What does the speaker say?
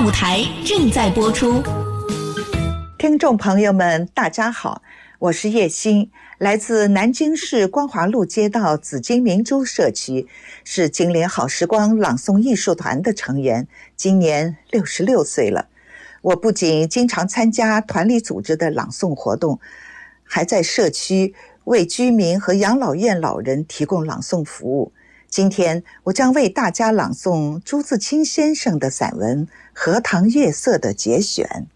舞台正在播出。 听众朋友们大家好，我是叶欣，来自南京市光华路街道紫金明珠社区，是金莲好时光朗诵艺术团的成员，今年66岁了。我不仅经常参加团里组织的朗诵活动，还在社区为居民和养老院老人提供朗诵服务。今天我将为大家朗诵朱自清先生的散文《荷塘月色》的节选。